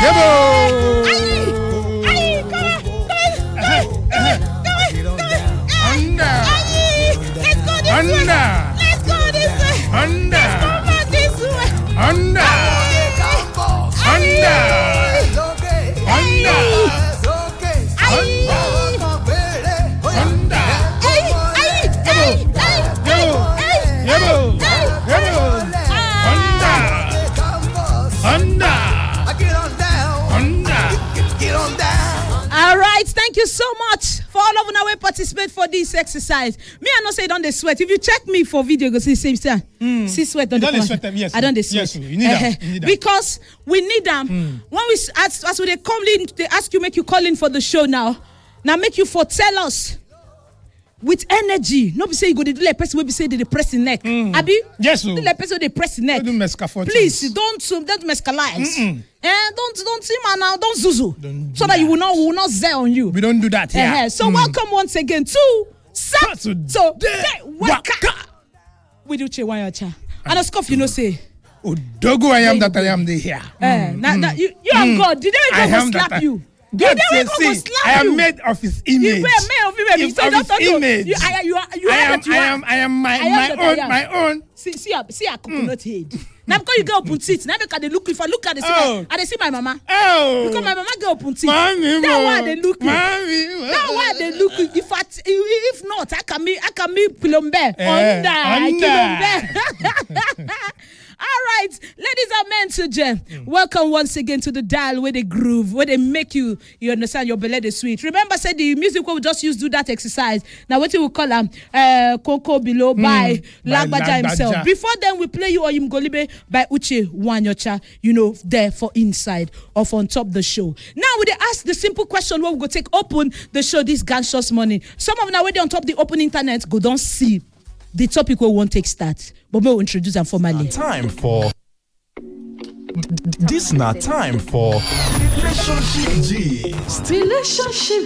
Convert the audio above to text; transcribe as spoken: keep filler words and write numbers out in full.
Yebo. Aye, come on, Under. let's go this way. Under. Come on this way. Under. Under. Under. All right, thank you so much for all of you who participate for this exercise. Me, I not say don't they sweat. If you check me for video, you go see same thing. Mm. See sweat. Don't they sweat them? Yes. I don't they sweat. Yes, you need them. Uh, you need them. Because we need them. Mm. When we as as they come in, they ask you make you call in for the show now. Now make you for tell us. With energy, no be say you go to do like person will be say they press the neck. Mm. Abi? Yes. Do like person they press the neck. Don't do Please don't don't mescalize. Mm-mm. Eh, don't don't see man now. Don't zuzu. Don't do so that, that you will not will not zell on you. We don't do that here. Uh-huh. So mm. welcome once again to Saturday Waka with Uche Wanyocha. And a scoff, you know say. Odogo, I am that I am the here. Uh, mm. now, now, you you mm. are God. Did they go slap you? God says, see, I am made of his image. You were made of image. If, of his image. You, I, you are, you I, are am, I am, I am my, my own, my own. See, see, see a coconut mm. head. Now because you go open teeth, now because they look, if I look at the oh. I see my mama. Oh. Because my mama go open teeth. Mommy, that's why they look. Mommy, that's why they look. If I, if not, I can me, I can me plombe. Under, under. All right, ladies and men, today, mm. welcome once again to the dial where they groove, where they make you, you understand, your belly is sweet. Remember, said the music we just use do that exercise. Now, what you will call them, uh, Coco Below mm. by Lagbaja himself. Before then, we play you Oyim Golibe by Uche Wanyocha, you know, there for inside of on top the show. Now, we ask the simple question where we go take open the show this Ganshos morning. Some of them are already on top the open internet, go don't see. The topic we won't take start, but we'll introduce them formally. Time for this. Not time for relationship gist. Relationship